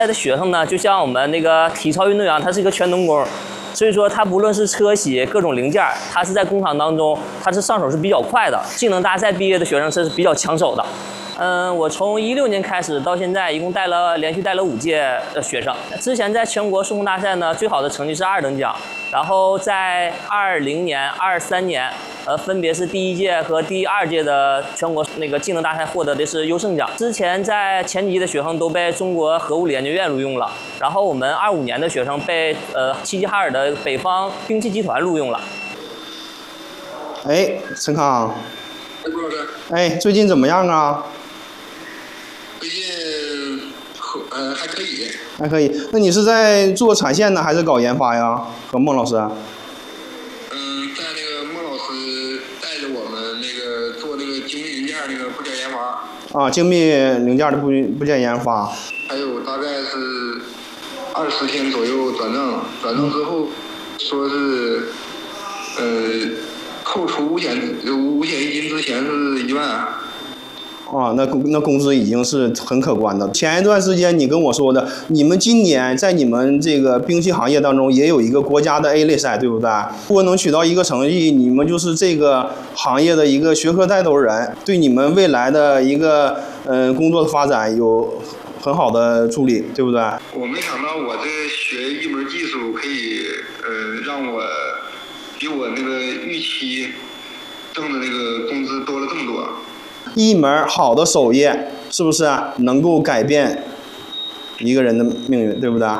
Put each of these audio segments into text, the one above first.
现在的学生呢，就像我们那个体操运动员，他是一个全能工，所以说他不论是车铣各种零件，他是在工厂当中，他是上手是比较快的。技能大赛毕业的学生是比较抢手的。我从16年开始到现在，一共连续带了5届学生。之前在全国数控大赛呢，最好的成绩是2等奖，然后在20年、23年，分别是第1届和第2届的全国那个技能大赛获得的是优胜奖。之前在前几届的学生都被中国核物理研究院录用了，然后我们25年的学生被齐齐哈尔的北方兵器集团录用了。 哎，陈康，哎，最近怎么样啊？ 最近还可以。 还可以。那你是在做产线呢，还是搞研发呀？和孟老师？ 在那个孟老师带着我们那个做那个精密零件那个部件研发。 啊，精密零件的部件研发。 还有大概是20天左右转正之后，说是扣除五险一金之前是1万。 啊，那工资已经是很可观的。前一段时间你跟我说的，你们今年在你们这个兵器行业当中也有一个国家的 A 类赛，对不对？如果能取到一个成绩，你们就是这个行业的一个学科带头人，对你们未来的一个工作的发展有很好的助力，对不对？ 我没想到我这学一门技术可以让我比我那个预期挣的那个工资多了这么多。 一门好的手艺是不是能够改变一个人的命运，对不对？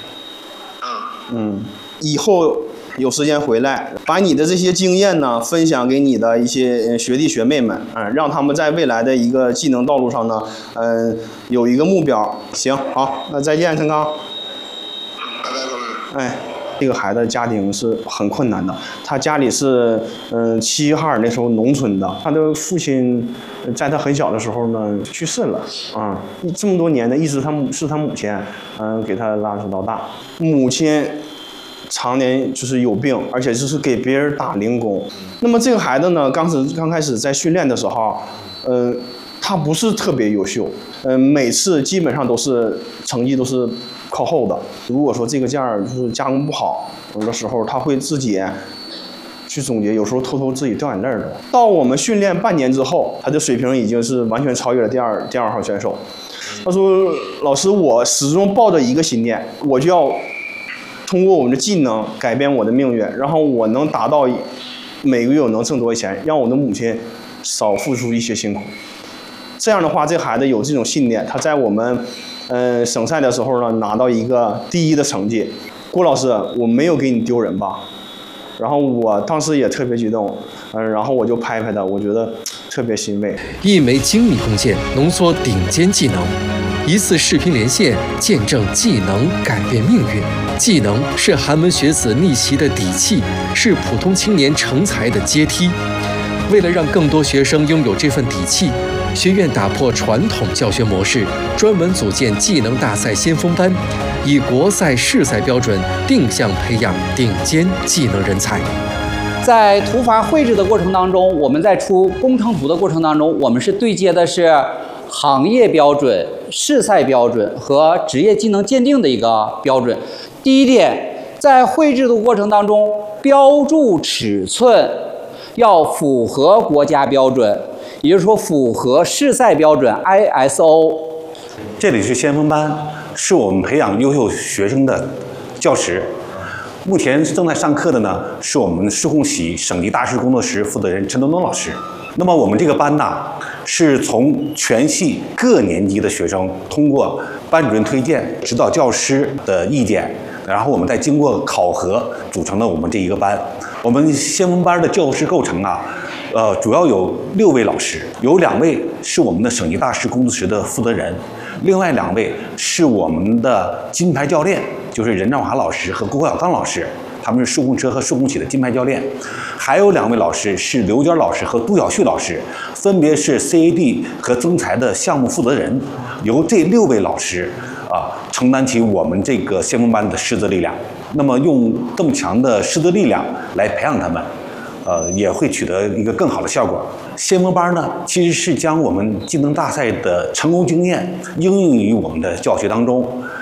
以后有时间回来，把你的这些经验呢分享给你的一些学弟学妹们，让他们在未来的一个技能道路上呢，有一个目标。行，好，那再见，陈康。 拜拜，各位。 哎。这个孩子家庭是很困难的，他家里是齐齐哈尔那时候农村的，他的父亲在他很小的时候呢去世了啊，这么多年呢一直他母亲给他拉扯到大，母亲常年就是有病，而且就是给别人打零工。那么这个孩子呢刚开始在训练的时候，他不是特别优秀，每次基本上都是成绩都是靠后的。如果说这个件儿就是加工不好，有的时候他会自己去总结，有时候偷偷自己掉眼泪的。到我们训练半年之后，他的水平已经是完全超越了第二号选手。他说：“老师，我始终抱着一个信念，我就要通过我们的技能改变我的命运，然后我能达到每个月我能挣多少钱，让我的母亲少付出一些辛苦。”这样的话，这孩子有这种信念，他在我们省赛的时候呢，拿到一个第1的成绩。郭老师，我没有给你丢人吧？然后我当时也特别激动，然后我就拍拍他，我觉得特别欣慰。 一枚精密工件浓缩顶尖技能，一次视频连线见证技能改变命运。技能是寒门学子逆袭的底气，是普通青年成才的阶梯。为了让更多学生拥有这份底气，学院打破传统教学模式，专门组建技能大赛先锋班，以国赛、市赛标准定向培养顶尖技能人才。 在图法绘制的过程当中，我们在出工程图的过程当中，我们是对接的是行业标准、市赛标准和职业技能鉴定的一个标准。第一点，在绘制的过程当中，标注尺寸要符合国家标准，也就是说符合市赛标准 ISO。 这里是先锋班，是我们培养优秀学生的教室。目前正在上课的呢，是我们数控系省级大师工作室负责人陈东东老师。那么我们这个班呢，是从全系各年级的学生通过班主任推荐、指导教师的意见，然后我们再经过考核组成了我们这一个班。我们先锋班的教师构成啊，主要有6位老师，有2位是我们的省级大师工作室的负责人，另外2位是我们的金牌教练，就是任兆华老师和郭晓刚老师，他们是数控车和数控企的金牌教练。还有2位老师是刘娟老师和杜小旭老师，分别是 CAD 和增材的项目负责人。由这6位老师承担起我们这个先锋班的师资力量。那么用这么强的师资力量来培养他们，也会取得一个更好的效果。先锋班呢，其实是将我们技能大赛的成功经验应用于我们的教学当中，